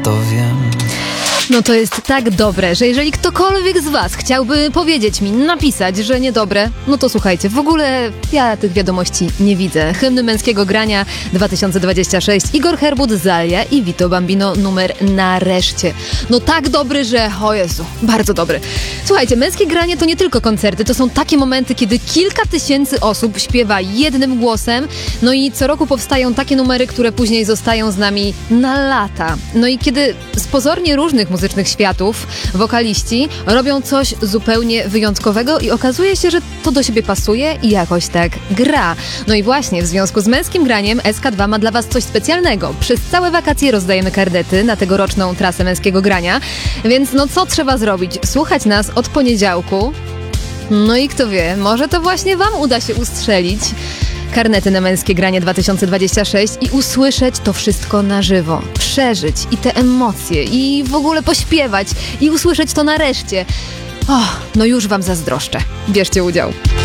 to wiem. No to jest tak dobre, że jeżeli ktokolwiek z was chciałby powiedzieć mi, napisać, że niedobre, no to słuchajcie, w ogóle ja tych wiadomości nie widzę. Hymny męskiego grania 2026, Igor Herbut, Zalia i Vito Bambino numer Nareszcie. No tak dobry, że o Jezu, bardzo dobry. Słuchajcie, męskie granie to nie tylko koncerty, to są takie momenty, kiedy kilka tysięcy osób śpiewa jednym głosem, no i co roku powstają takie numery, które później zostają z nami na lata. No i kiedy z pozornie różnych muzycznych światów wokaliści robią coś zupełnie wyjątkowego i okazuje się, że to do siebie pasuje i jakoś tak gra. No i właśnie w związku z męskim graniem SK2 ma dla was coś specjalnego. Przez całe wakacje rozdajemy karnety na tegoroczną trasę męskiego grania, więc no co trzeba zrobić? Słuchać nas od poniedziałku. No i kto wie, może to właśnie wam uda się ustrzelić karnety na męskie granie 2026 i usłyszeć to wszystko na żywo, przeżyć i te emocje i w ogóle pośpiewać i usłyszeć to nareszcie. No już wam zazdroszczę. Bierzcie udział.